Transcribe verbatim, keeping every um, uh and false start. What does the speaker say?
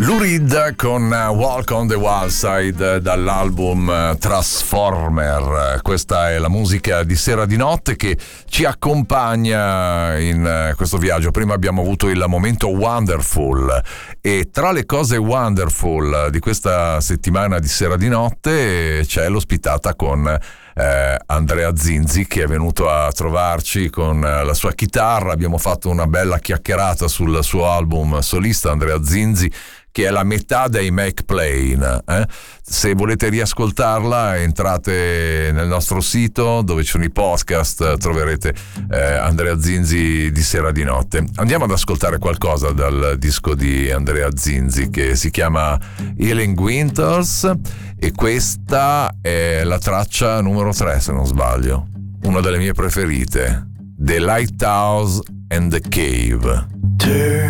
Lou Reed con Walk on the Wild Side dall'album Transformer. Questa è la musica di Sera di Notte che ci accompagna in questo viaggio. Prima abbiamo avuto il momento Wonderful e tra le cose wonderful di questa settimana di Sera di Notte c'è l'ospitata con Eh, Andrea Zinzi, che è venuto a trovarci con eh, la sua chitarra. Abbiamo fatto una bella chiacchierata sul suo album solista Andrea Zinzi, che è la metà dei Make Plain. Eh? Se volete riascoltarla, entrate nel nostro sito dove ci sono i podcast, troverete eh, Andrea Zinzi di Sera di Notte. Andiamo ad ascoltare qualcosa dal disco di Andrea Zinzi che si chiama Healing Winters e questa è la traccia numero tre, se non sbaglio, una delle mie preferite, The Lighthouse and the Cave. Turn